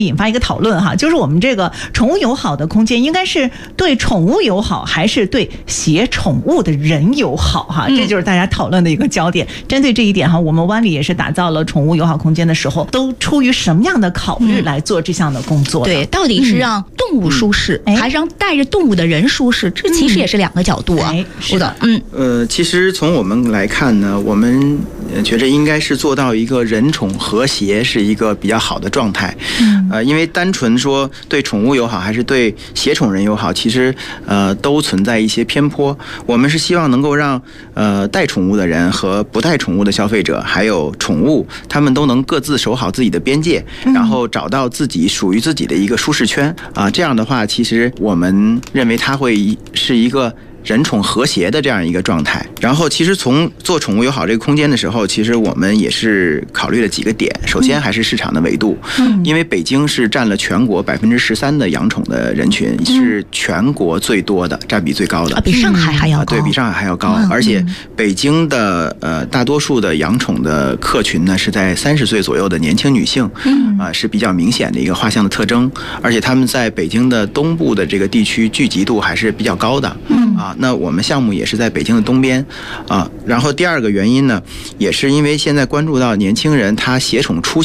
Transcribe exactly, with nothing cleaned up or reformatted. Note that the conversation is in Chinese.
引发一个讨论哈，就是我们这个宠物友好的空间应该是对宠物友好，还是对携宠物的人友好哈？这就是大家讨论的一个焦点。针对这一点哈，我们湾里也是打造了宠物友好空间的时候，都出于什么样的考虑来做这项的工作？ 对，到底是让动物舒适，嗯、还是让带着动物的人舒适？这其实也是两个角度啊。 哎、是的， 嗯，呃，其实从我们来看呢，我们觉得应该是做到一个人宠和谐，是一个比较好的状态。嗯，呃，因为单纯说对宠物友好还是对携宠人友好，其实呃都存在一些偏颇。我们是希望能够让呃带宠物的人和不带宠物的消费者，还有宠物，他们都能各自守好自己的边界，然后找到自己属于自己的一个舒适圈啊。这样的话，其实我们认为它会是一个人宠和谐的这样一个状态。然后其实从做宠物友好这个空间的时候，其实我们也是考虑了几个点。首先还是市场的维度，嗯、因为北京是占了全国百分之十三的养宠的人群，嗯、是全国最多的，占比最高的， 啊、比上海还要高，啊、 对比上海还要高。嗯、而且北京的呃大多数的养宠的客群呢是在三十岁左右的年轻女性，嗯啊、呃、是比较明显的一个画像的特征，而且他们在北京的东部的这个地区聚集度还是比较高的，嗯啊，那我们项目也是在北京的东边。啊，然后第二个原因呢，也是因为现在关注到年轻人他携宠出